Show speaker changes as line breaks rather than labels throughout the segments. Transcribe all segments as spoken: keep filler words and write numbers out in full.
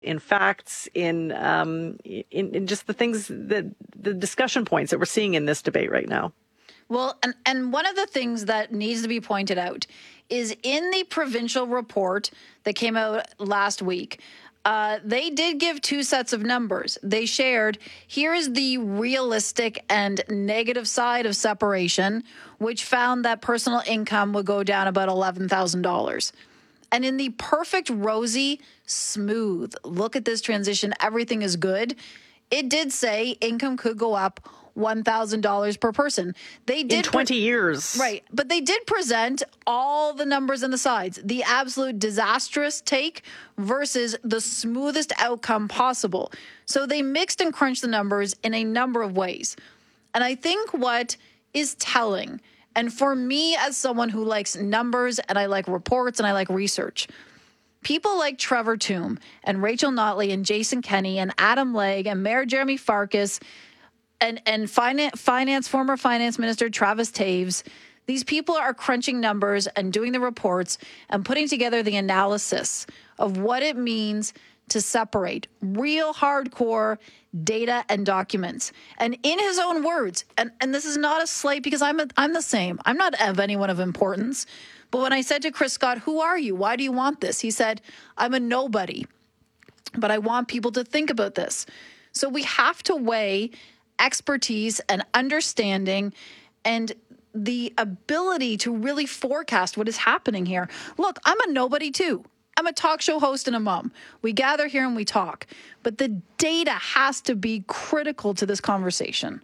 in facts, in, um, in in just the things that the discussion points that we're seeing in this debate right now.
Well, and, and one of the things that needs to be pointed out is in the provincial report that came out last week, uh, they did give two sets of numbers. They shared, here is the realistic and negative side of separation, which found that personal income would go down about eleven thousand dollars. And in the perfect, rosy, smooth, look at this transition, everything is good, it did say income could go up one thousand dollars per person. They did
in twenty pre- years.
Right. But they did present all the numbers on the sides, the absolute disastrous take versus the smoothest outcome possible. So they mixed and crunched the numbers in a number of ways. And I think what is telling, and for me as someone who likes numbers and I like reports and I like research, people like Trevor Tombe and Rachel Notley and Jason Kenney and Adam Legge and Mayor Jeremy Farkas and, and finance, finance, former finance minister Travis Taves, these people are crunching numbers and doing the reports and putting together the analysis of what it means to separate real hardcore data and documents. And in his own words, and, and this is not a slight because I'm a, I'm the same. I'm not of anyone of importance. But when I said to Chris Scott, who are you? Why do you want this? He said, I'm a nobody, but I want people to think about this. So we have to weigh expertise and understanding and the ability to really forecast what is happening here. Look, I'm a nobody too. I'm a talk show host and a mom. We gather here and we talk. But the data has to be critical to this conversation.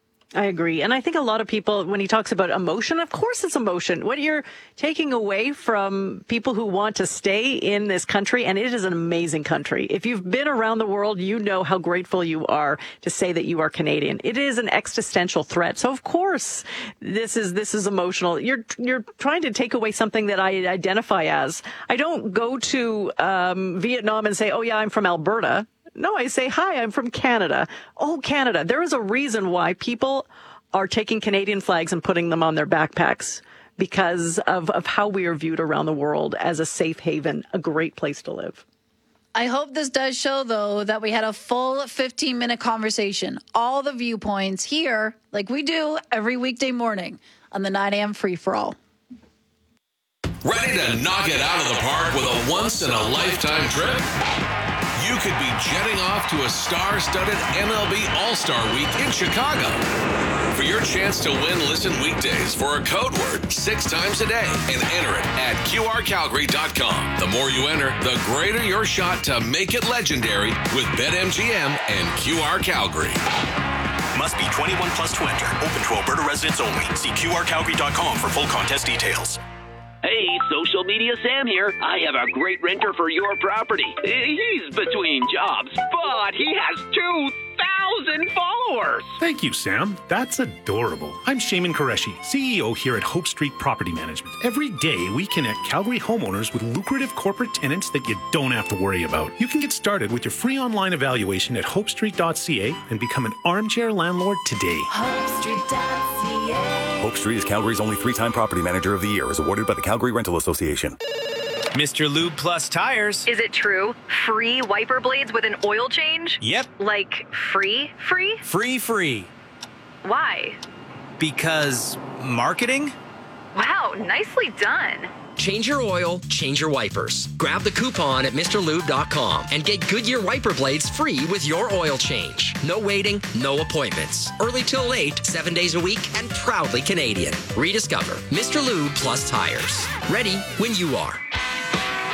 I agree. And I think a lot of people, when he talks about emotion, of course it's emotion. What you're taking away from people who want to stay in this country, and it is an amazing country. If you've been around the world, you know how grateful you are to say that you are Canadian. It is an existential threat. So of course, this is, this is emotional. You're, you're trying to take away something that I identify as. I don't go to, um, Vietnam and say, oh yeah, I'm from Alberta. No, I say, hi, I'm from Canada. Oh, Canada. There is a reason why people are taking Canadian flags and putting them on their backpacks because of, of how we are viewed around the world as a safe haven, a great place to live.
I hope this does show, though, that we had a full fifteen-minute conversation. All the viewpoints here, like we do every weekday morning on the nine a.m. Free-for-All.
Ready to knock it out of the park with a once-in-a-lifetime trip? You could be jetting off to a star-studded M L B All-Star Week in Chicago. For your chance to win, listen weekdays for a code word six times a day and enter it at Q R Calgary dot com. The more you enter, the greater your shot to make it legendary with BetMGM and Q R Calgary.
Must be twenty-one plus to enter. Open to Alberta residents only. See Q R Calgary dot com for full contest details.
Hey, Social Media Sam here. I have a great renter for your property. He's between jobs, but he has two thousand followers.
Thank you, Sam. That's adorable. I'm Shaman Qureshi, C E O here at Hope Street Property Management. Every day, we connect Calgary homeowners with lucrative corporate tenants that you don't have to worry about. You can get started with your free online evaluation at hope street dot c a and become an armchair landlord today.
hope street dot c a
Hope Street is Calgary's only three-time property manager of the year, as awarded by the Calgary Rental Association.
Mister Lube Plus Tires.
Is it true? Free wiper blades with an oil change?
Yep.
Like free, free?
Free, free.
Why?
Because marketing?
Wow, nicely done.
Change your oil, change your wipers. Grab the coupon at Mr Lube dot com and get Goodyear wiper blades free with your oil change. No waiting, no appointments. Early till late, seven days a week, and proudly Canadian. Rediscover Mister Lube Plus Tires. Ready when you are.